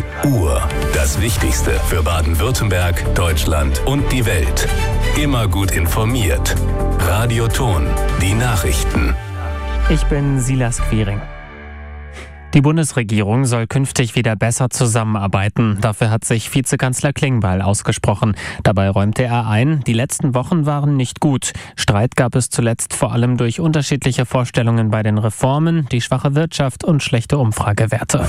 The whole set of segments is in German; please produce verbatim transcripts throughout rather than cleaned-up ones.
Uhr. Das Wichtigste für Baden-Württemberg, Deutschland und die Welt. Immer gut informiert. Radio Ton. Die Nachrichten. Ich bin Silas Quiring. Die Bundesregierung soll künftig wieder besser zusammenarbeiten. Dafür hat sich Vizekanzler Klingbeil ausgesprochen. Dabei räumte er ein, die letzten Wochen waren nicht gut. Streit gab es zuletzt vor allem durch unterschiedliche Vorstellungen bei den Reformen, die schwache Wirtschaft und schlechte Umfragewerte.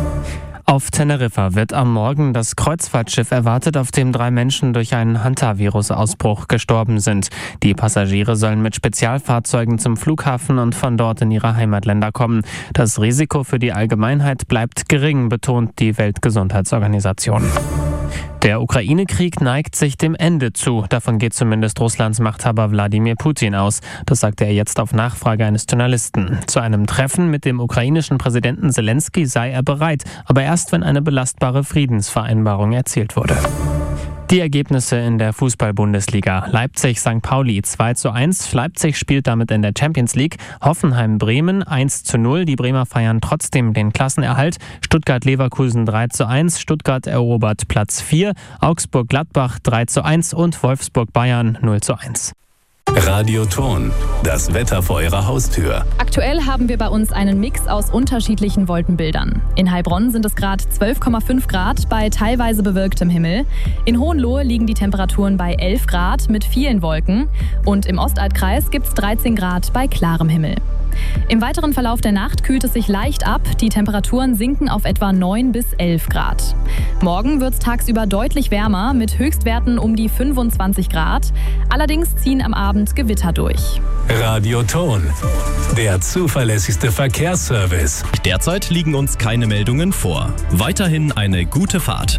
Auf Teneriffa wird am Morgen das Kreuzfahrtschiff erwartet, auf dem drei Menschen durch einen Hantavirus-Ausbruch gestorben sind. Die Passagiere sollen mit Spezialfahrzeugen zum Flughafen und von dort in ihre Heimatländer kommen. Das Risiko für die Allgemeinheit bleibt gering, betont die Weltgesundheitsorganisation. Der Ukraine-Krieg neigt sich dem Ende zu. Davon geht zumindest Russlands Machthaber Wladimir Putin aus. Das sagte er jetzt auf Nachfrage eines Journalisten. Zu einem Treffen mit dem ukrainischen Präsidenten Zelensky sei er bereit, aber erst wenn eine belastbare Friedensvereinbarung erzielt wurde. Die Ergebnisse in der Fußball-Bundesliga. Leipzig-Sankt Pauli zwei zu eins. Leipzig spielt damit in der Champions League. Hoffenheim-Bremen eins zu null. Die Bremer feiern trotzdem den Klassenerhalt. Stuttgart-Leverkusen drei zu eins. Stuttgart erobert Platz vier. Augsburg-Gladbach drei zu eins und Wolfsburg-Bayern null zu eins. Radio Ton. Das Wetter vor Ihrer Haustür. Aktuell haben wir bei uns einen Mix aus unterschiedlichen Wolkenbildern. In Heilbronn sind es gerade zwölf Komma fünf Grad bei teilweise bewölktem Himmel. In Hohenlohe liegen die Temperaturen bei elf Grad mit vielen Wolken. Und im Ostaltkreis gibt es dreizehn Grad bei klarem Himmel. Im weiteren Verlauf der Nacht kühlt es sich leicht ab. Die Temperaturen sinken auf etwa neun bis elf Grad. Morgen wird es tagsüber deutlich wärmer mit Höchstwerten um die fünfundzwanzig Grad. Allerdings ziehen am Abend Gewitter durch. Radio Ton. Der zuverlässigste Verkehrsservice. Derzeit liegen uns keine Meldungen vor. Weiterhin eine gute Fahrt.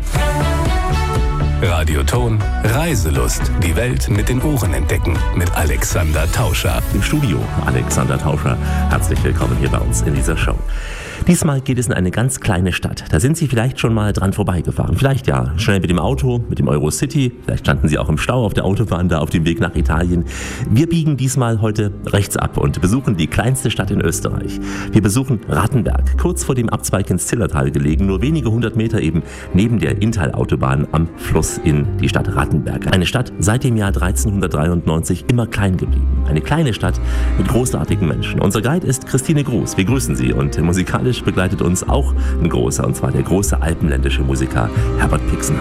Radio Ton. Reiselust. Die Welt mit den Ohren entdecken. Mit Alexander Tauscher. Im Studio Alexander Tauscher. Herzlich willkommen hier bei uns in dieser Show. Diesmal geht es in eine ganz kleine Stadt. Da sind Sie vielleicht schon mal dran vorbeigefahren. Vielleicht ja schnell mit dem Auto, mit dem Eurocity. Vielleicht standen Sie auch im Stau auf der Autobahn da auf dem Weg nach Italien. Wir biegen diesmal heute rechts ab und besuchen die kleinste Stadt in Österreich. Wir besuchen Rattenberg, kurz vor dem Abzweig ins Zillertal gelegen, nur wenige hundert Meter eben neben der Inntal-Autobahn am Fluss in die Stadt Rattenberg. Eine Stadt seit dem Jahr dreizehnhundertdreiundneunzig immer klein geblieben. Eine kleine Stadt mit großartigen Menschen. Unser Guide ist Christine Gruß. Wir grüßen Sie und musikalisch begleitet uns auch ein großer, und zwar der große alpenländische Musiker Herbert Pixner.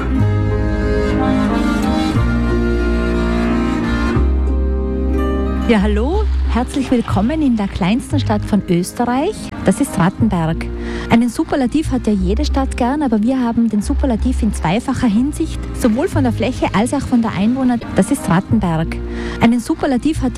Ja, hallo, herzlich willkommen in der kleinsten Stadt von Österreich. Das ist Rattenberg. Einen Superlativ hat ja jede Stadt gern, aber wir haben den Superlativ in zweifacher Hinsicht, sowohl von der Fläche als auch von der Einwohner. Das ist Rattenberg. Einen Superlativ hat